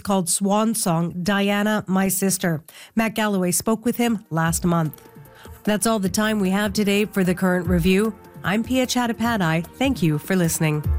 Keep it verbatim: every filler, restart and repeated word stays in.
called Swan Song, Diana, My Sister. Matt Galloway spoke with him last month. That's all the time we have today for The Current Review. I'm Pia Chattopadhyay. Thank you for listening.